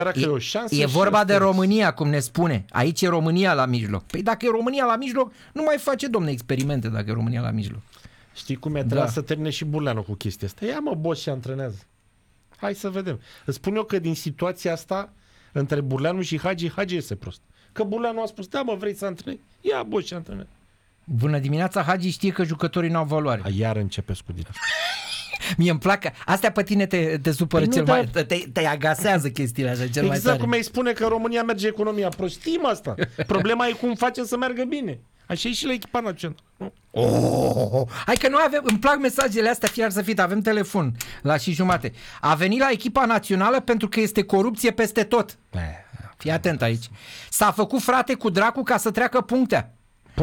E vorba de România, cum ne spune. Aici e România la mijloc. Păi dacă e România la mijloc, nu mai face, domne, experimente dacă e România la mijloc. Știi cum e? Trebuia să termine și Burleanu cu chestia asta. Ia mă, boss, și antrenează. Hai să vedem. Îți spun eu că din situația asta, între Burleanu și Hagi iese prost. Că Burleanu a spus, da mă, vrei să antrenezi? Ia, boss, și antrenează. Bună dimineața, Hagi știe că jucătorii n-au valoare. Iar începeți cu din asta. Mie îmi plac, astea pe tine te supără cel mai, te agasează chestiile astea cel mai tare. Exact cum îi spune că România merge economia prost. Știm asta. Problema e cum facem să meargă bine. Așa e și la echipa națională. Hai că noi avem, îmi plac mesajele astea, fiar să fie, avem telefon la 6:30. A venit la echipa națională pentru că este corupție peste tot. Fii atent aici. S-a făcut frate cu dracu ca să treacă puncte.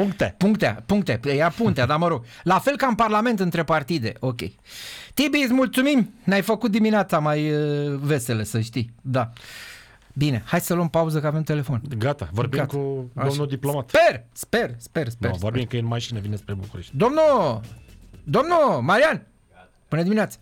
Ia puntea, dar mă rog. La fel ca în Parlament între partide. Ok. Tibi, îți mulțumim. Ne-ai făcut dimineața mai veselă, să știi. Da. Bine, hai să luăm pauză că avem telefon. Gata, vorbim cu domnul diplomat. Sper. Vorbim că e în mașină, vine spre București. Domnul Marian. Bună dimineața.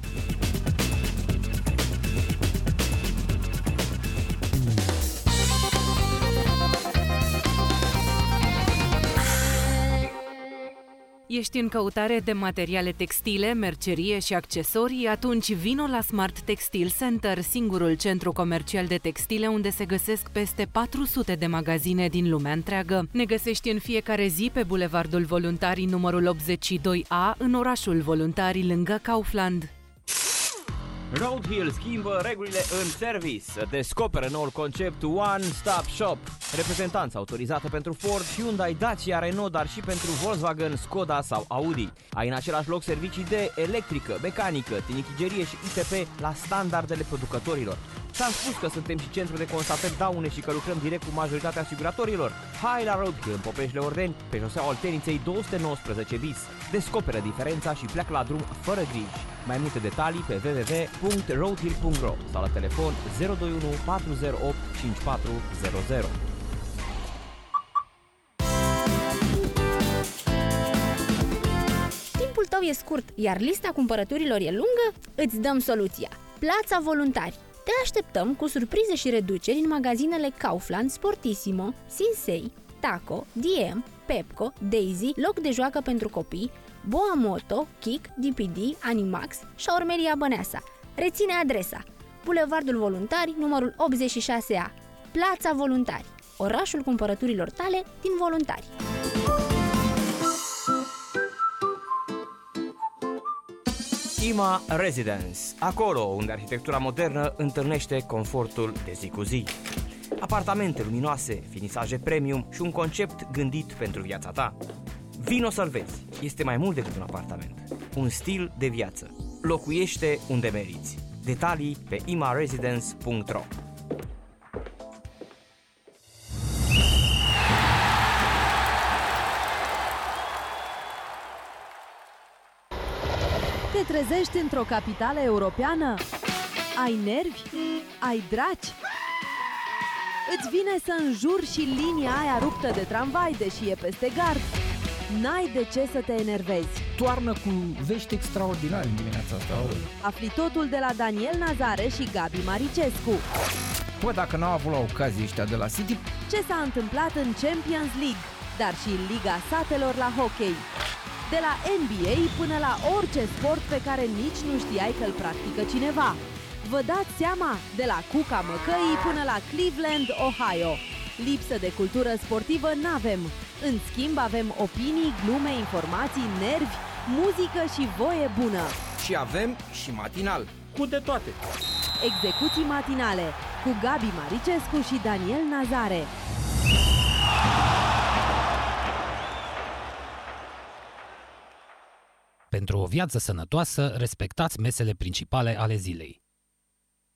Ești în căutare de materiale textile, mercerie și accesorii? Atunci vino la Smart Textile Center, singurul centru comercial de textile unde se găsesc peste 400 de magazine din lumea întreagă. Ne găsești în fiecare zi pe Bulevardul Voluntarii numărul 82A, în orașul Voluntarii, lângă Kaufland. Roadhill schimbă regulile în service. Descoperă noul concept One Stop Shop. Reprezentanță autorizată pentru Ford, Hyundai, Dacia, Renault, dar și pentru Volkswagen, Skoda sau Audi. Ai în același loc servicii de electrică, mecanică, tinichigerie și ITP la standardele producătorilor. Ți-am spus că suntem și centru de constatări daune și că lucrăm direct cu majoritatea asiguratorilor. Hai la Roadhill în Popeșle Ordeni, pe șoseaua Olteniței 219 bis. Descoperă diferența și pleacă la drum fără griji. Mai multe detalii pe www.roadhill.ro sau la telefon 021 408 5400. Timpul tău e scurt, iar lista cumpărăturilor e lungă? Îți dăm soluția. Plața Voluntari. Te așteptăm cu surprize și reduceri în magazinele Kaufland, Sportissimo, Sinsei, Taco, DM, Pepco, Daisy, loc de joacă pentru copii, Boa Moto, Kik, DPD, Animax, Șaurmeria Băneasa. Reține adresa: Bulevardul Voluntari, numărul 86A. Plața Voluntari, orașul cumpărăturilor tale din Voluntari. IMA Residence, acolo unde arhitectura modernă întâlnește confortul de zi cu zi. Apartamente luminoase, finisaje premium și un concept gândit pentru viața ta. Vino să-l vezi, este mai mult decât un apartament, un stil de viață. Locuiește unde meriți. Detalii pe imaresidence.ro. Te trezești într-o capitală europeană? Ai nervi? Ai draci? Îți vine să înjuri și linia aia ruptă de tramvai, deși e peste gard? N-ai de ce să te enervezi. Toarnă cu vești extraordinare în dimineața asta. Afli totul de la Daniel Nazare și Gabi Maricescu. Bă, dacă n-au avut la ocazie ăștia de la City. Ce s-a întâmplat în Champions League, dar și în Liga Satelor la hockey. De la NBA până la orice sport pe care nici nu știai că îl practică cineva. Vă dați seama? De la Cuca Măcăii până la Cleveland, Ohio. Lipsă de cultură sportivă n-avem. În schimb avem opinii, glume, informații, nervi, muzică și voie bună. Și avem și matinal. Cu de toate. Execuții matinale cu Gabi Maricescu și Daniel Nazare. Pentru o viață sănătoasă, respectați mesele principale ale zilei.